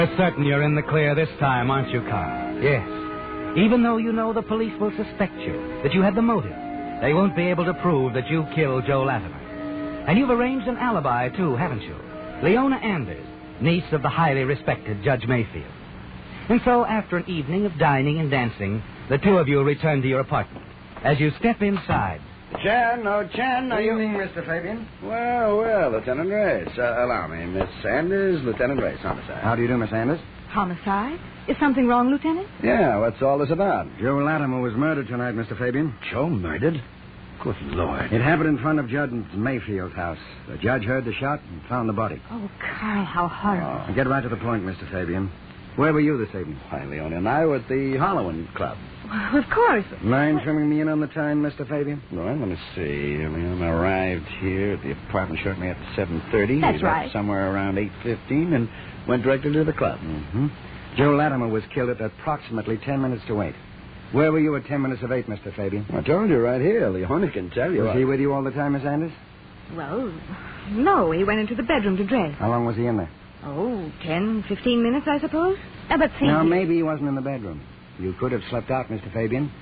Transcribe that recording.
You're certain you're in the clear this time, aren't you, Carl? Yes. Even though you know the police will suspect you, that you had the motive, they won't be able to prove that you killed Joe Latimer. And you've arranged an alibi, too, haven't you? Leona Anders, niece of the highly respected Judge Mayfield. And so, after an evening of dining and dancing, the two of you return to your apartment. As you step inside... Chen, are you... Evening, Mr. Fabian. Well, Lieutenant Race. Allow me, Miss Anders, Lieutenant Race, homicide. How do you do, Miss Anders? Homicide? Is something wrong, Lieutenant? Yeah, what's all this about? Joe Latimer was murdered tonight, Mr. Fabian. Joe murdered? Good Lord. It happened in front of Judge Mayfield's house. The judge heard the shot and found the body. Oh, Carl, how horrible. Now get right to the point, Mr. Fabian. Where were you this evening? Why, Leona and I were at the Halloween Club. Well, of course. Mind filling me in on the time, Mr. Fabian? Well, let me see. Leona arrived here at the apartment shortly after 7:30. That's We left right. somewhere around 8:15 and went directly to the club. Mm-hmm. Joe Latimer was killed at approximately 10 minutes to 8. Where were you at 10 minutes of 8, Mr. Fabian? I told you right here. Leona can tell you. Was he with you all the time, Miss Anders? Well, no, he went into the bedroom to dress. How long was he in there? Oh, 10, 15 minutes, I suppose. But see... Now, maybe he wasn't in the bedroom. You could have slept out, Mr. Fabian.